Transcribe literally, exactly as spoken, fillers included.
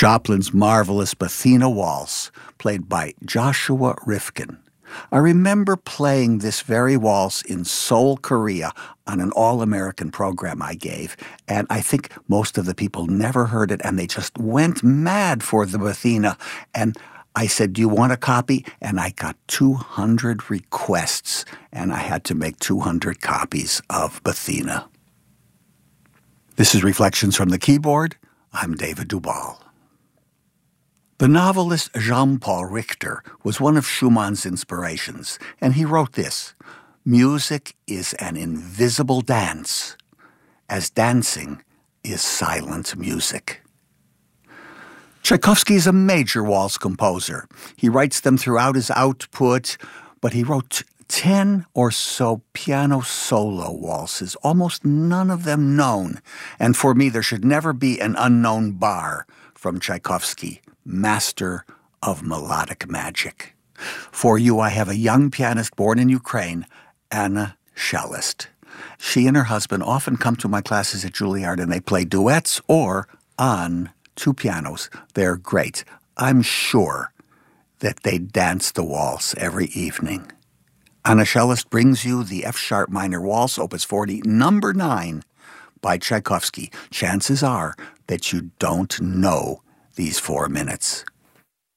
Joplin's marvelous Bethina Waltz, played by Joshua Rifkin. I remember playing this very waltz in Seoul, Korea, on an all-American program I gave, and I think most of the people never heard it, and they just went mad for the Bethina. And I said, do you want a copy? And I got two hundred requests, and I had to make two hundred copies of Bethina. This is Reflections from the Keyboard. I'm David Duvall. The novelist Jean-Paul Richter was one of Schumann's inspirations, and he wrote this: music is an invisible dance, as dancing is silent music. Tchaikovsky is a major waltz composer. He writes them throughout his output, but he wrote ten or so piano solo waltzes, almost none of them known. And for me, there should never be an unknown bar from Tchaikovsky, master of melodic magic. For you, I have a young pianist born in Ukraine, Anna Shellist. She and her husband often come to my classes at Juilliard, and they play duets or on two pianos. They're great. I'm sure that they dance the waltz every evening. Anna Shellist brings you the F-sharp minor waltz, opus forty, number nine, by Tchaikovsky. Chances are that you don't know these four minutes.